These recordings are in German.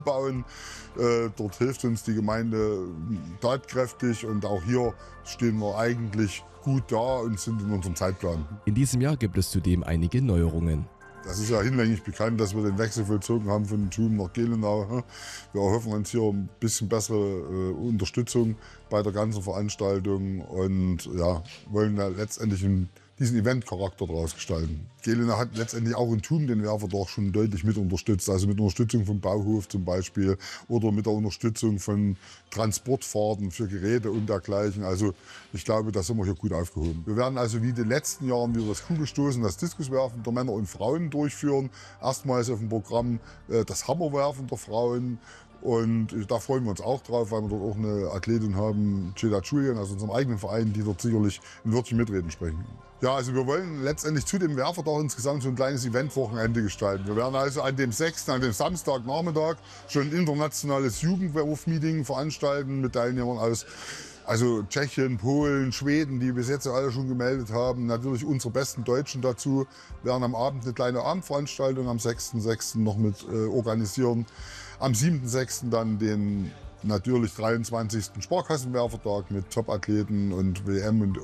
bauen. Dort hilft uns die Gemeinde tatkräftig und auch hier stehen wir eigentlich gut da und sind in unserem Zeitplan. In diesem Jahr gibt es zudem einige Neuerungen. Das ist ja hinlänglich bekannt, dass wir den Wechsel vollzogen haben von Thun nach Gelenau. Wir erhoffen uns hier ein bisschen bessere Unterstützung bei der ganzen Veranstaltung und ja, wollen da letztendlich diesen Event-Charakter daraus gestalten. Gelenau hat letztendlich auch in Thun den Werfer doch schon deutlich mit unterstützt, also mit Unterstützung vom Bauhof zum Beispiel oder mit der Unterstützung von Transportfahrten für Geräte und dergleichen. Also ich glaube, da sind wir hier gut aufgehoben. Wir werden also wie in den letzten Jahren wieder das Kugelstoßen, das Diskuswerfen der Männer und Frauen durchführen. Erstmals auf dem Programm das Hammerwerfen der Frauen. Und da freuen wir uns auch drauf, weil wir dort auch eine Athletin haben, Ceda Julian, aus unserem eigenen Verein, die dort sicherlich ein Wörtchen mitreden sprechen. Ja, also wir wollen letztendlich zu dem Werfertag insgesamt so ein kleines Eventwochenende gestalten. Wir werden also an dem 6., an dem Samstagnachmittag schon ein internationales Jugendwurf-Meeting veranstalten mit Teilnehmern aus Tschechien, Polen, Schweden, die bis jetzt alle schon gemeldet haben. Natürlich unsere besten Deutschen dazu. Wir werden am Abend eine kleine Abendveranstaltung am 6.6. noch mit organisieren. Am 7.6. dann den natürlich 23. Sparkassenwerfertag mit Top-Athleten und WM- und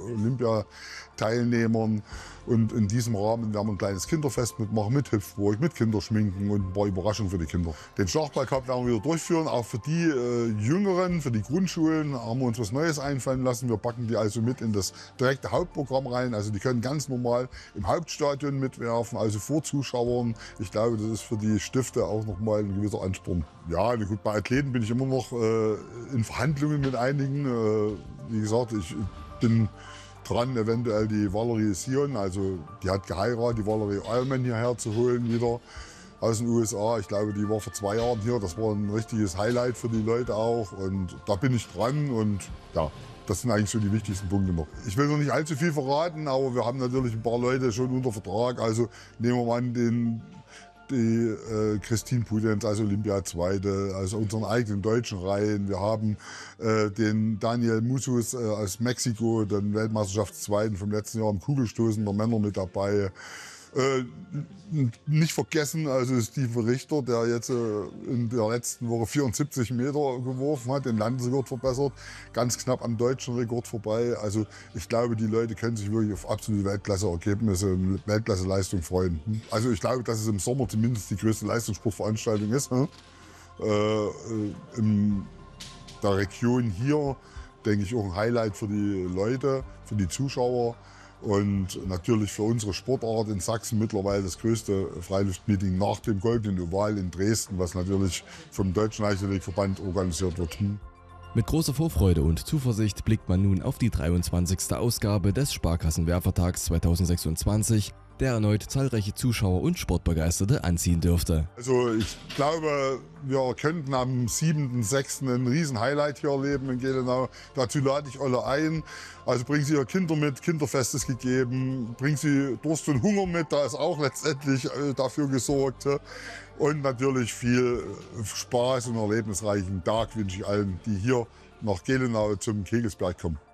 Olympiateilnehmern. Und in diesem Rahmen werden wir ein kleines Kinderfest mitmachen, mit Hüpfburg, mit Kinderschminken und ein paar Überraschungen für die Kinder. Den Schlagballcup werden wir wieder durchführen, auch für die Jüngeren, für die Grundschulen haben wir uns was Neues einfallen lassen. Wir packen die also mit in das direkte Hauptprogramm rein. Also die können ganz normal im Hauptstadion mitwerfen, also vor Zuschauern. Ich glaube, das ist für die Stifte auch nochmal ein gewisser Ansporn. Ja, gut, bei Athleten bin ich immer noch in Verhandlungen mit einigen. Wie gesagt, ich bin dran, eventuell die Valerie Sion, also die hat geheiratet, die Valerie Allman hierher zu holen wieder aus den USA. Ich glaube, die war vor 2 Jahren hier. Das war ein richtiges Highlight für die Leute auch. Und da bin ich dran und ja, das sind eigentlich so die wichtigsten Punkte noch. Ich will noch nicht allzu viel verraten, aber wir haben natürlich ein paar Leute schon unter Vertrag. Also nehmen wir mal an, die Christine Pudenz als Olympiazweite, aus unseren eigenen deutschen Reihen. Wir haben den Daniel Musus aus Mexiko, den Weltmeisterschaftszweiten vom letzten Jahr im Kugelstoßen der Männer mit dabei. Nicht vergessen, also Steven Richter, der jetzt in der letzten Woche 74 Meter geworfen hat, den Landesrekord verbessert, ganz knapp am deutschen Rekord vorbei. Also ich glaube, die Leute können sich wirklich auf absolute Weltklasse-Ergebnisse und Weltklasse-Leistung freuen. Also ich glaube, dass es im Sommer zumindest die größte Leistungssportveranstaltung ist. In der Region hier, denke ich, auch ein Highlight für die Leute, für die Zuschauer. Und natürlich für unsere Sportart in Sachsen mittlerweile das größte Freiluftmeeting nach dem Goldenen Oval in Dresden, was natürlich vom Deutschen Leichtathletikverband organisiert wird. Mit großer Vorfreude und Zuversicht blickt man nun auf die 23. Ausgabe des Sparkassenwerfertags 2026, der erneut zahlreiche Zuschauer und Sportbegeisterte anziehen dürfte. Also ich glaube, wir könnten am 7.6. ein riesen Highlight hier erleben in Gelenau. Dazu lade ich alle ein. Also bringen Sie Ihre Kinder mit, Kinderfest ist gegeben, bringen Sie Durst und Hunger mit, da ist auch letztendlich dafür gesorgt. Und natürlich viel Spaß und erlebnisreichen Tag wünsche ich allen, die hier nach Gelenau zum Kegelsberg kommen.